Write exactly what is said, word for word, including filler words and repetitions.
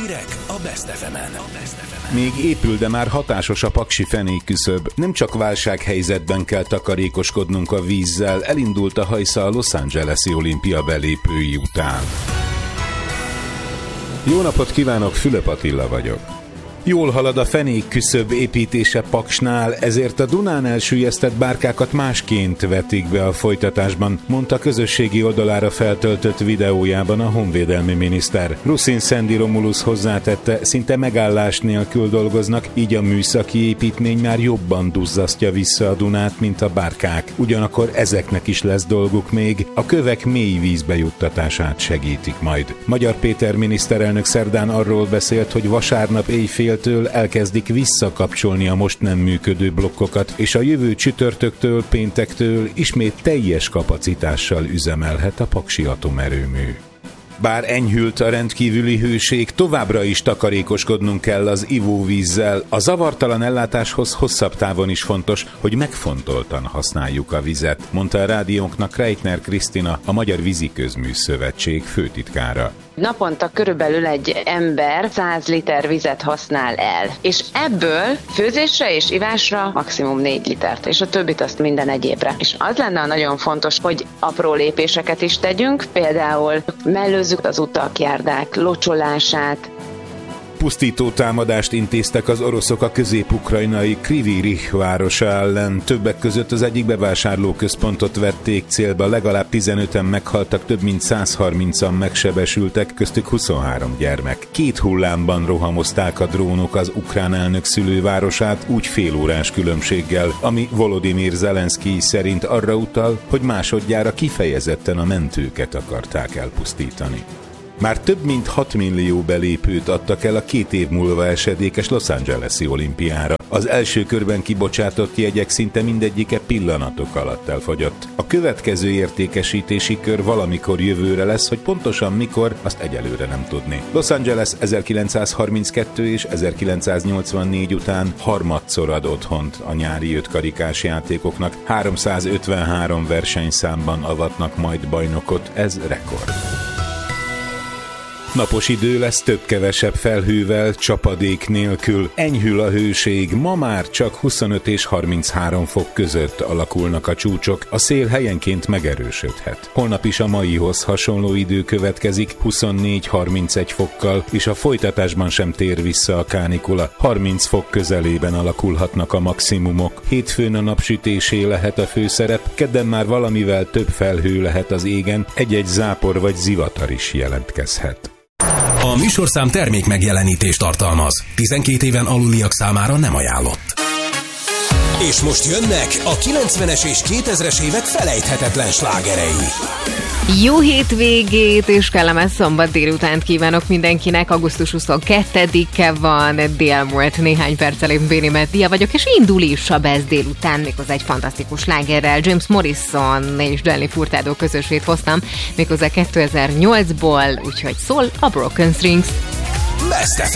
Hírek a Best ef emen. Még épül, de már hatásos a paksi fenékküszöb. Nem csak válsághelyzetben kell takarékoskodnunk a vízzel, elindult a hajsza a Los Angeles-i olimpia belépői után. Jó napot kívánok, Fülöp Attila vagyok. Jól halad a fenékküszöb építése Paksnál, ezért a Dunán elsüllyesztett bárkákat másként vetik be a folytatásban, mondta közösségi oldalára feltöltött videójában a honvédelmi miniszter. Ruszin Szendi Romulus hozzátette, szinte megállás nélkül dolgoznak, így a műszaki építmény már jobban duzzasztja vissza a Dunát, mint a bárkák. Ugyanakkor ezeknek is lesz dolguk még, a kövek mély vízbe juttatását segítik majd. Magyar Péter miniszterelnök szerdán arról beszélt, hogy vasárnap éjfél elkezdik visszakapcsolni a most nem működő blokkokat, és a jövő csütörtöktől, péntektől ismét teljes kapacitással üzemelhet a paksi atomerőmű. Bár enyhült a rendkívüli hőség, továbbra is takarékoskodnunk kell az ivóvízzel. A zavartalan ellátáshoz hosszabb távon is fontos, hogy megfontoltan használjuk a vizet, mondta a rádiónknak Reitner Krisztina, a Magyar Víziközmű Szövetség főtitkára. Naponta körülbelül egy ember száz liter vizet használ el, és ebből főzésre és ivásra maximum négy litert, és a többit azt minden egyébre. És az lenne nagyon fontos, hogy apró lépéseket is tegyünk, például mellőzzük az utak, járdák locsolását. Pusztító támadást intéztek az oroszok a közép-ukrajnai Kryvyi Rih városa ellen. Többek között az egyik bevásárlóközpontot vették célba, legalább tizenöten meghaltak, több mint száz harmincan megsebesültek, köztük huszonhárom gyermek. Két hullámban rohamozták a drónok az ukrán elnök szülővárosát, úgy félórás különbséggel, ami Volodymyr Zelenszkij szerint arra utal, hogy másodjára kifejezetten a mentőket akarták elpusztítani. Már több mint hat millió belépőt adtak el a két év múlva esedékes Los Angeles-i olimpiára. Az első körben kibocsátott jegyek szinte mindegyike pillanatok alatt elfogyott. A következő értékesítési kör valamikor jövőre lesz, hogy pontosan mikor, azt egyelőre nem tudni. Los Angeles ezerkilencszázharminckettő és ezerkilencszáznyolcvannégy után harmadszor ad otthont a nyári ötkarikás játékoknak. háromszázötvenhárom versenyszámban avatnak majd bajnokot, ez rekord. Napos idő lesz több-kevesebb felhővel, csapadék nélkül. Enyhül a hőség, ma már csak huszonöt és harminchárom fok között alakulnak a csúcsok, a szél helyenként megerősödhet. Holnap is a maihoz hasonló idő következik, huszonnégy-harmincegy fokkal, és a folytatásban sem tér vissza a kánikula. harminc fok közelében alakulhatnak a maximumok. Hétfőn a napsütésé lehet a főszerep, kedden már valamivel több felhő lehet az égen, egy-egy zápor vagy zivatar is jelentkezhet. A műsorszám termék megjelenítést tartalmaz. tizenkét éven aluliak számára nem ajánlott. És most jönnek a kilencvenes és kétezres évek felejthetetlen slágerei. Jó hétvégét és kellemes szombat délutánt kívánok mindenkinek. augusztus huszonkettedike van, dél múlt néhány perccel, én Béni Meddia vagyok, és indul is a Best délután, méghozzá egy fantasztikus slágerrel. James Morrison és Danny Furtado közösét hoztam, méghozzá kétezer-nyolcból, úgyhogy szól a Broken Strings. Best ef